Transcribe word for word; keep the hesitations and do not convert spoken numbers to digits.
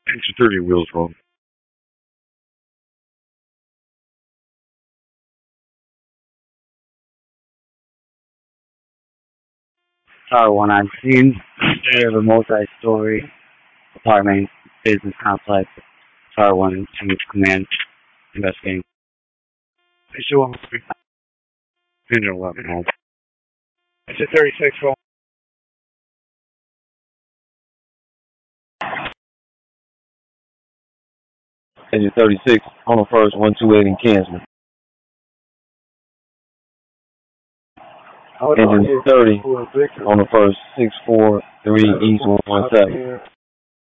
Engine thirty wheels wrong. Tower one on scene. We have a multi-story apartment business complex. Tower one Chief Command investigating. Engine one three. Engine eleven home. Engine thirty-six home. Engine thirty-six on the first, one two eight in Kansas. Engine thirty on the first, six four three East one one seven.